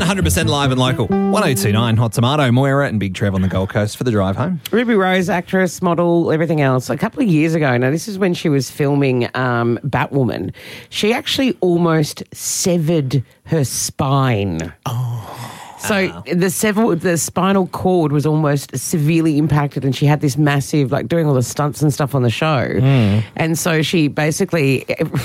100% live and local. 1029 Hot Tomato, Moira and Big Trev on the Gold Coast for the drive home. Ruby Rose, actress, model, everything else. A couple of years ago, now this is when she was filming Batwoman, she actually almost severed her spine. So the spinal cord was almost severely impacted, and she had this massive, like doing all the stunts and stuff on the show. And so she basically,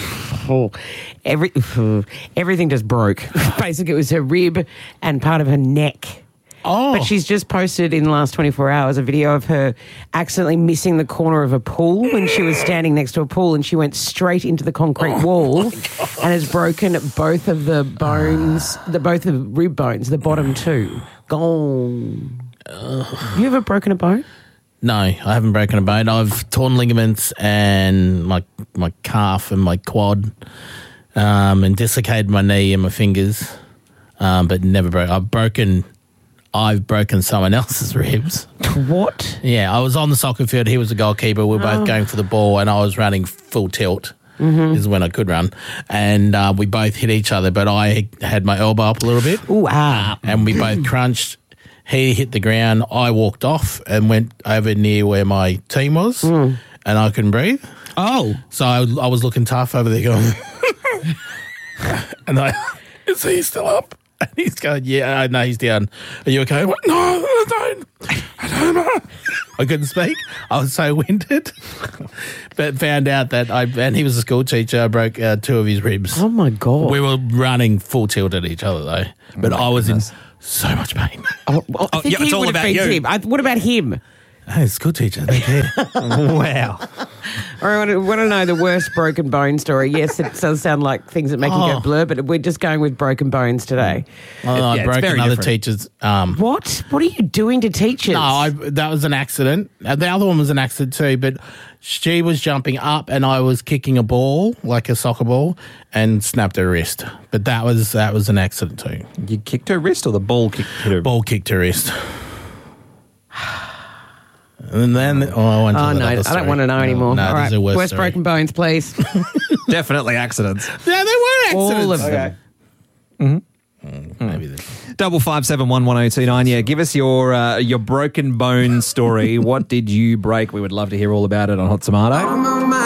everything just broke. Basically, it was her rib and part of her neck. Oh. But she's just posted in the last 24 hours a video of her accidentally missing the corner of a pool when she was standing next to a pool, and she went straight into the concrete wall and has broken both of the bones, both of the rib bones, the bottom two. Gone. Have you ever broken a bone? No, I haven't broken a bone. I've torn ligaments and my calf and my quad, and dislocated my knee and my fingers, but never broke. I've broken someone else's ribs. What? Yeah, I was on the soccer field. He was the goalkeeper. We were both going for the ball, and I was running full tilt. Is when I could run. And we both hit each other, but I had my elbow up a little bit. Ooh, ah. And we both crunched. He hit the ground. I walked off and went over near where my team was, and I couldn't breathe. Oh. So I was looking tough over there going, and is he still up? And he's going, yeah, no, he's down. Are you okay? I went, no, I don't know. I couldn't speak. I was so winded. But found out that and he was a school teacher. I broke 2 of his ribs. Oh, my God. We were running full tilt at each other, though. But I was in so much pain. I think it's all about you. Him. What about him? Hey, school teacher, they care. Wow. I want to know the worst broken bone story. Yes, it does sound like things that make you go blur, but we're just going with broken bones today. I've broken other teachers. What? What are you doing to teachers? No, that was an accident. The other one was an accident too, but she was jumping up and I was kicking a ball, like a soccer ball, and snapped her wrist. But that was an accident too. You kicked her wrist or the ball kicked her? Ball kicked her wrist. And then, I don't want to know anymore. No, all right, worst story. broken bones, please. Definitely accidents. Yeah, they were accidents. All of them. Maybe 55711029. Yeah, give us your broken bone story. What did you break? We would love to hear all about it on Hot Tomato.